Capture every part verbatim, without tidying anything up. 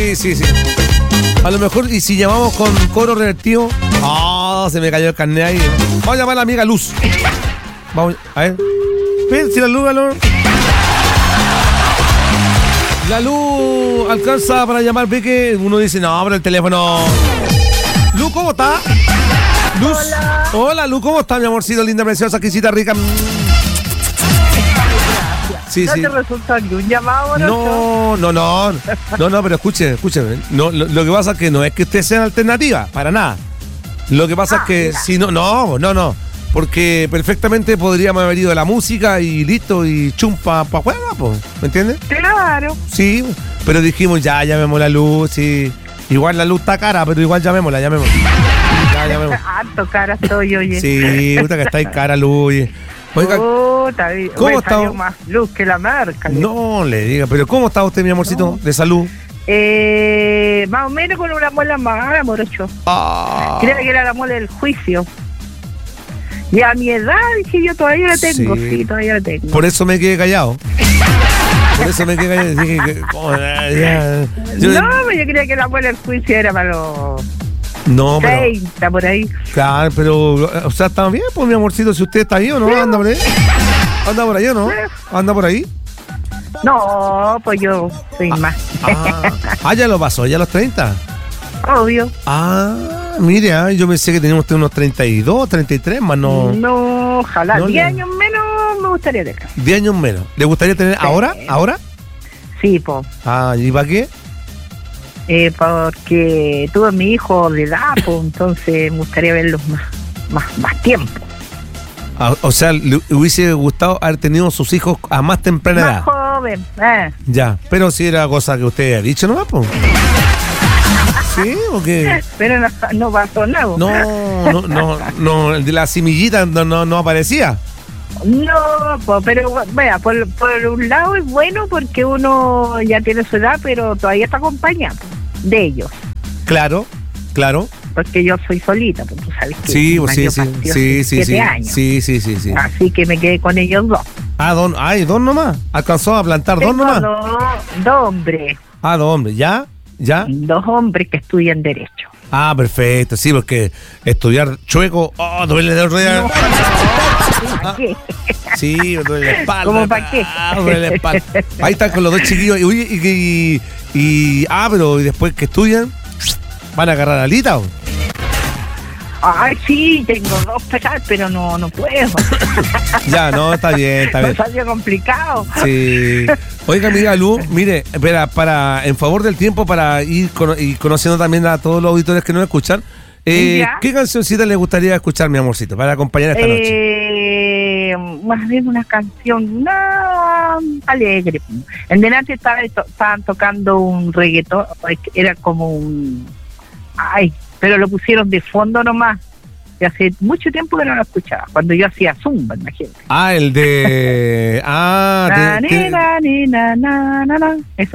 Sí, sí, sí. A lo mejor, y si llamamos con coro revertido. Ah, oh, se me cayó el carnet ahí. Vamos a llamar a la amiga Luz. Vamos, a ver. Ven, si la luz, la luz. La luz alcanza para llamar, ve que uno dice, no, pero el teléfono. Luz, ¿cómo está? Luz. Hola. Hola, Luz, ¿cómo está, mi amorcito, linda, preciosa, exquisita, rica? Sí, ¿No sí. te resultó aquí un llamado? No, no, no, no, no, pero escuche, escúcheme. No, lo, lo que pasa es que no es que usted sea alternativa, para nada. Lo que pasa Ah, es que mira. si no, no, no, no. Porque perfectamente podríamos haber ido a la música y listo, y chumpa pa' afuera, pues, ¿me entiendes? Claro. Sí, pero dijimos, ya, llamemos la luz, sí. Igual la luz está cara, pero igual llamémosla, llamémosla. Ya, llamémosla. Harto cara soy, oye. Sí, puta que está ahí cara luz. y- Oiga, Puta, ¿cómo me está? salió más luz que la marca. no le diga, pero ¿cómo está usted, mi amorcito, de salud? Eh, más o menos con una muela mala, morocho. Ah. Creo que era la muela del juicio. Y a mi edad, dije yo, todavía la tengo. Sí. Sí, todavía la tengo. Por eso me quedé callado. Por eso me quedé callado. Dije que. oh, ya. Yo- No, pero yo creía que la muela del juicio era para los no, pero. treinta, por ahí. Claro, pero. O sea, está bien, pues, mi amorcito. Si usted está ahí o no, anda por ahí. Anda por ahí o no. Anda por ahí. No, pues yo soy más. Ah, ah, ya lo pasó, ya a los treinta. Obvio. Ah, mire, ah, yo pensé que teníamos usted unos treinta y dos, treinta y tres, más no. No, ojalá. No diez le- años menos me gustaría tener. diez años menos. ¿Le gustaría tener ahora? ¿Ahora? Sí, po. Ah, ¿y para qué? Eh, porque tuve mi hijo de edad, pues, entonces me gustaría verlos más, más, más tiempo. Ah, o sea, le hubiese gustado haber tenido sus hijos a más temprana edad. Más joven. Eh. Ya, pero si era cosa que usted ha dicho nomás, pues. ¿Sí? ¿O qué? Pero no, no pasó nada. No, no, no, no, el de la semillita no, no, no aparecía. No, po, pero vea, por, por un lado es bueno porque uno ya tiene su edad, pero todavía está acompañado de ellos. Claro, claro. Porque yo soy solita, pues tú sabes que Sí, mi pues sí, marido sí, partió sí, hace sí, siete sí. años. Sí, sí, sí, sí. Así que me quedé con ellos dos. Ah, don, ay, dos nomás. Alcanzó a plantar dos Tengo nomás. dos, dos hombres, Ah, dos hombres, ¿ya? ¿Ya? dos hombres que estudian Derecho. Ah, perfecto, sí, porque estudiar chueco, oh, duele de rodilla. No, ¿para qué? Sí, duele la espalda. ¿Cómo pa' qué? Ah, duele la espalda. Ahí están con los dos chiquillos. Y, oye, y, y, y- ah, pero y después que estudian, van a agarrar alita. ¿O? Ay, sí, tengo dos pesadas, pero no, no puedo. Ya, no, está bien, está Me bien. salió complicado. Sí. Oiga, amiga Lu, mire, espera, para, en favor del tiempo, para ir cono- y conociendo también a todos los auditores que nos escuchan, eh, Ya. ¿qué cancioncita le gustaría escuchar, mi amorcito, para acompañar esta noche? Eh, más bien una canción no, alegre. En delante estaba, to- estaban tocando un reggaetón, era como un... Ay, pero lo pusieron de fondo nomás. Y hace mucho tiempo que no lo escuchaba, cuando yo hacía zumba, imagínate. Ah, el de... Ah, Na, de- ni, de- na, ni, na, na, na, na. Esa.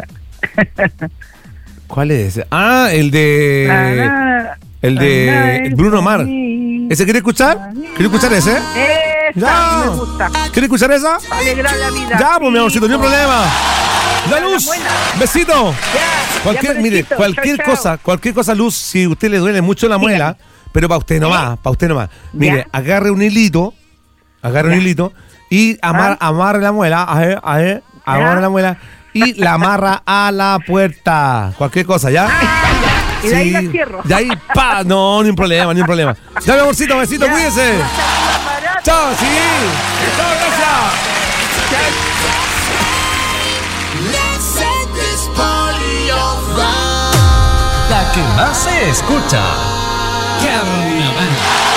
¿cuál es ese? Ah, el de... Na, na, El de na, Bruno Mars. ni. ¿Ese quiere escuchar? ¿Quiere escuchar ese? Esa, Ya. me gusta. ¿Quiere escuchar esa? Alegrar la vida. Ya, pues mi Sí, amorcito, no hay pues. problema. La Ya, Luz, buena. besito. Ya, Cualquier, ya, mire, pobrecito. cualquier Chao, chao. cosa, cualquier cosa, Luz, si a usted le duele mucho la muela, pero para usted nomás, para usted nomás. Mire, Ya. agarre un hilito, agarre un Ya. hilito y amar, Ah. amarre la muela, a ver, a ver, amarre la muela y la amarra a la puerta. Cualquier cosa, ¿ya? Y de ahí la cierro. De ahí, pa, no, ni un problema, ni un problema. Ya, mi amorcito, besito, Ya. cuídese. Barato. Chao, sí. Chao, gracias. Let's set this party alright. La que más se escucha. Carnaval.